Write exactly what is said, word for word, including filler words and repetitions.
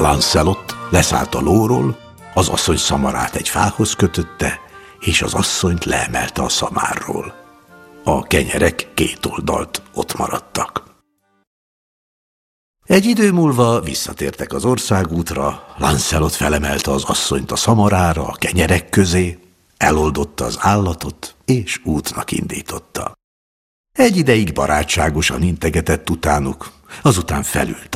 Lancelot leszállt a lóról, az asszony szamarát egy fához kötötte, és az asszonyt leemelte a szamárról. A kenyerek két oldalt ott maradtak. Egy idő múlva visszatértek az országútra, Lancelot felemelte az asszonyt a szamarára, a kenyerek közé, eloldotta az állatot, és útnak indította. Egy ideig barátságosan integetett utánuk, azután felült